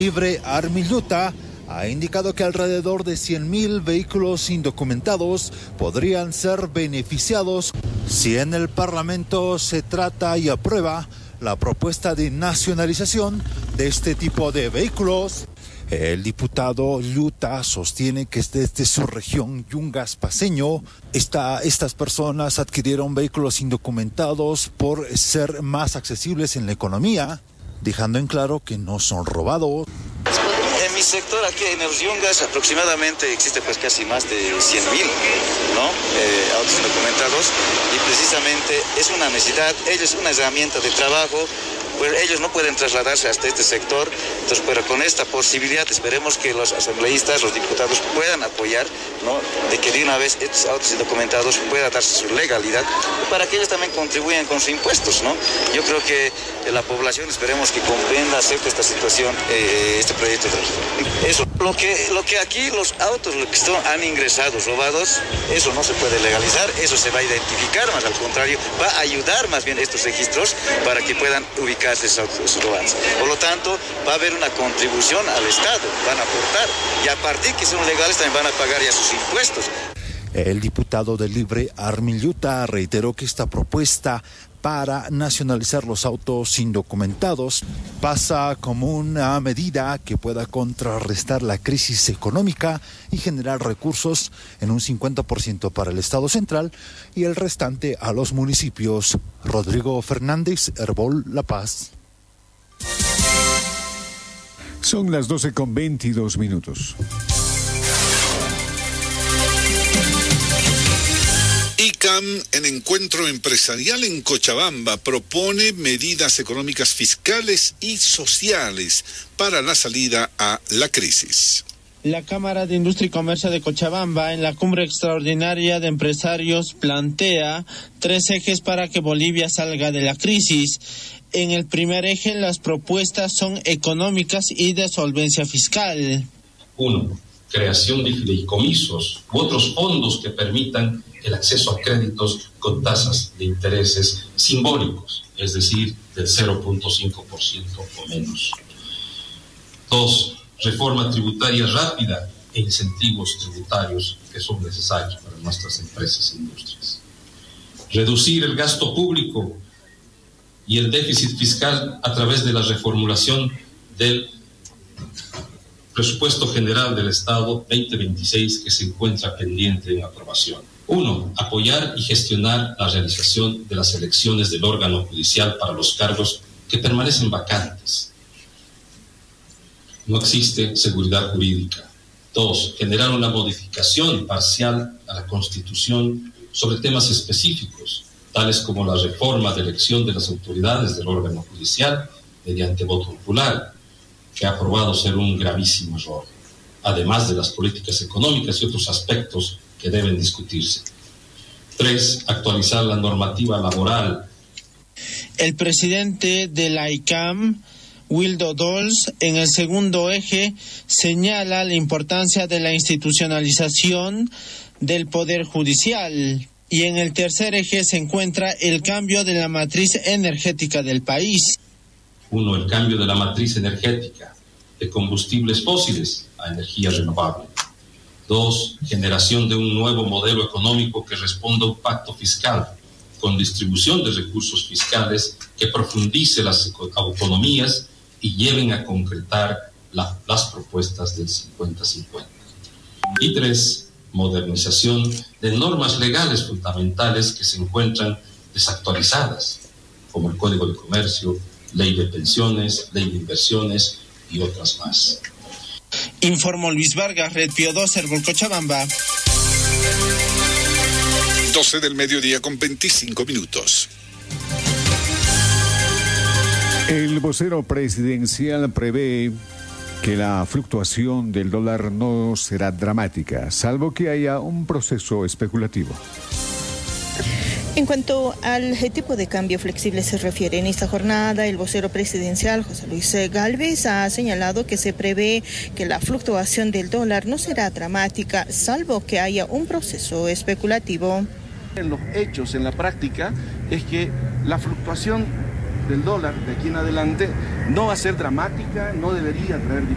Libre Armilluta ha indicado que alrededor de 100.000 vehículos indocumentados podrían ser beneficiados si en el Parlamento se trata y aprueba la propuesta de nacionalización de este tipo de vehículos. El diputado Lluta sostiene que desde su región Yungas Paceño, estas personas adquirieron vehículos indocumentados por ser más accesibles en la economía, dejando en claro que no son robados. En mi sector, aquí en los Yungas, aproximadamente existe pues casi más de 100.000, ¿no? Autos indocumentados, y precisamente es una necesidad, ellos es una herramienta de trabajo. Pues ellos no pueden trasladarse hasta este sector, entonces pero con esta posibilidad esperemos que los asambleístas, los diputados puedan apoyar, ¿no? De que de una vez estos autos indocumentados pueda darse su legalidad para que ellos también contribuyan con sus impuestos, ¿no? Yo creo que la población esperemos que comprenda, acepte esta situación, este proyecto. Eso, lo que aquí los autos que han ingresado robados, eso no se puede legalizar, eso se va a identificar, más al contrario, va a ayudar más bien estos registros para que puedan ubicar esos robados. Por lo tanto, va a haber una contribución al Estado, van a aportar, y a partir que son legales también van a pagar ya sus impuestos. El diputado de Libre Armilluta reiteró que esta propuesta para nacionalizar los autos indocumentados pasa como una medida que pueda contrarrestar la crisis económica y generar recursos en un 50% para el Estado central y el restante a los municipios. Rodrigo Fernández, Herbol, La Paz. Son las 12:22. ICAM, en encuentro empresarial en Cochabamba, propone medidas económicas fiscales y sociales para la salida a la crisis. La Cámara de Industria y Comercio de Cochabamba, en la cumbre extraordinaria de empresarios, plantea 3 ejes para que Bolivia salga de la crisis. En el primer eje, las propuestas son económicas y de solvencia fiscal. 1. Creación de fideicomisos u otros fondos que permitan el acceso a créditos con tasas de intereses simbólicos, es decir, del 0.5% o menos. 2. Reforma tributaria rápida e incentivos tributarios que son necesarios para nuestras empresas e industrias. Reducir el gasto público y el déficit fiscal a través de la reformulación del Presupuesto General del Estado 2026 que se encuentra pendiente en aprobación. 1. Apoyar y gestionar la realización de las elecciones del órgano judicial para los cargos que permanecen vacantes. No existe seguridad jurídica. 2. Generar una modificación parcial a la Constitución sobre temas específicos, tales como la reforma de elección de las autoridades del órgano judicial mediante voto popular, que ha probado ser un gravísimo error, además de las políticas económicas y otros aspectos que deben discutirse. 3. Actualizar la normativa laboral. El presidente de la ICAM, Wildo Dols, en el segundo eje señala la importancia de la institucionalización del Poder Judicial. Y en el tercer eje se encuentra el cambio de la matriz energética del país. 1. El cambio de la matriz energética de combustibles fósiles a energía renovable. 2. Generación de un nuevo modelo económico que responda a un pacto fiscal con distribución de recursos fiscales que profundice las autonomías y lleven a concretar las propuestas del 50-50. Y 3. Modernización de normas legales fundamentales que se encuentran desactualizadas, como el Código de Comercio, Ley de Pensiones, Ley de Inversiones y otras más. Informó Luis Vargas, Red Pío 2, Herbol, Cochabamba. 12 del mediodía con 25 minutos. El vocero presidencial prevé que la fluctuación del dólar no será dramática, salvo que haya un proceso especulativo. En cuanto al tipo de cambio flexible se refiere, en esta jornada el vocero presidencial José Luis Gálvez ha señalado que se prevé que la fluctuación del dólar no será dramática, salvo que haya un proceso especulativo. En los hechos, en la práctica, es que la fluctuación del dólar de aquí en adelante no va a ser dramática, no debería traer